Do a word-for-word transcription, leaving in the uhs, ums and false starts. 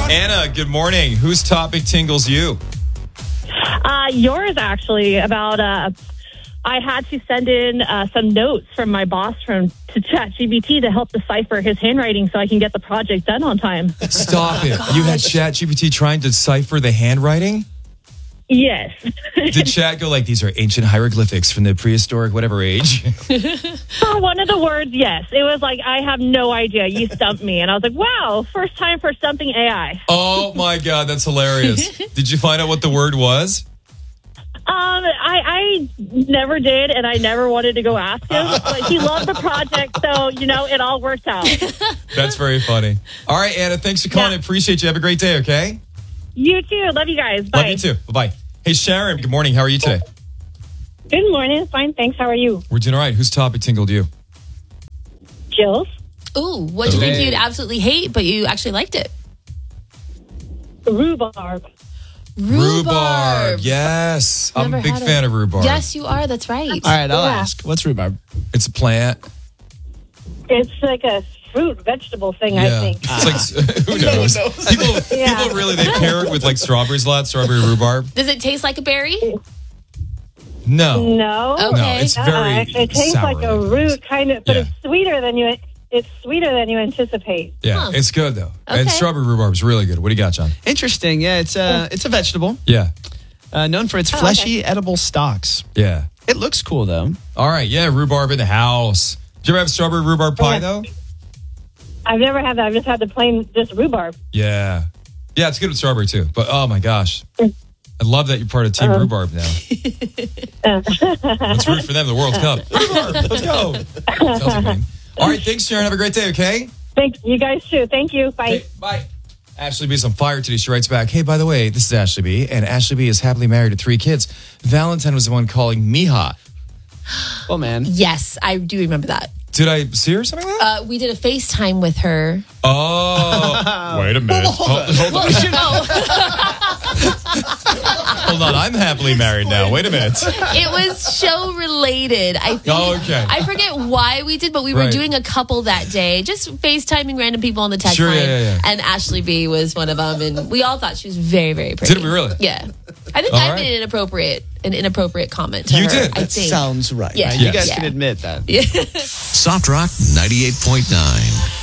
Anna, good morning. Whose topic tingles you? Uh, yours, actually, about uh, I had to send in uh, some notes from my boss from to ChatGPT to help decipher his handwriting so I can get the project done on time. Stop it. You had ChatGPT trying to decipher the handwriting? Yes. Did Chat go like, these are ancient hieroglyphics from the prehistoric whatever age? For one of the words, yes. It was like, I have no idea. You stumped me. And I was like, wow, first time for stumping A I. Oh, my God. That's hilarious. Did you find out what the word was? Um, I, I never did, and I never wanted to go ask him. But he loved the project, so, you know, it all worked out. That's very funny. All right, Anna, thanks for calling. Yeah. Appreciate you. Have a great day, okay? You too. Love you guys. Bye. Love you too. Bye-bye. Hey, Sharon, good morning. How are you today? Good morning. Fine, thanks. How are you? We're doing all right. Whose topic tingled you? Jill's. Ooh, what do you Hey. think you'd absolutely hate, but you actually liked it? Rhubarb. Rhubarb. Yes. I'm a Never big had fan it. of rhubarb. Yes, you are. That's right. All right, I'll Yeah. ask. What's rhubarb? It's a plant. It's like a fruit vegetable thing, I Yeah. think. It's like, who knows? People, Yeah. people really, they pair it with like strawberries a lot, strawberry rhubarb. Does it taste like a berry? No. No. Okay. No, it's Uh-uh. very Actually, it tastes sour like a root, kind of, but Yeah. it's sweeter than you. It's sweeter than you anticipate. Yeah, Huh. it's good though. And Okay. strawberry rhubarb is really good. What do you got, John? Interesting. Yeah, it's a it's a vegetable Yeah. uh, known for its Oh, fleshy, edible stalks. Yeah. It looks cool though. All right. Yeah, rhubarb in the house. Did you ever have strawberry rhubarb pie Yeah. though? I've never had that. I've just had the plain, just rhubarb. Yeah. Yeah, it's good with strawberry too. But oh my gosh. I love that you're part of Team Rhubarb now. Let's root for them in the World Cup. Rhubarb, let's go. Sounds like fun. All right, thanks, Sharon. Have a great day, okay? Thanks. You guys too. Thank you. Bye. Hey, bye. Ashley B is on fire today. She writes back, hey, by the way, this is Ashley B, and Ashley B is happily married to three kids. Valentine was the one calling me hot. Oh man. Yes, I do remember that. Did I see her or something like that? Uh, we did a FaceTime with her. Oh. Wait a minute. Hold, hold on. Well, no, Hold on. I'm happily married now. Wait a minute. it was show related. I think. Oh, okay. I forget why we did, but we were Right. doing a couple that day, just FaceTiming random people on the text Sure, line. yeah, yeah, yeah. And Ashley B was one of them, and we all thought she was very, very pretty. Did we really? Yeah. I think All I right. made an inappropriate, an inappropriate comment to You her. did. I That think. Sounds right. Yeah. You Yes. guys Yeah. can admit that. Yeah. Soft Rock ninety-eight point nine.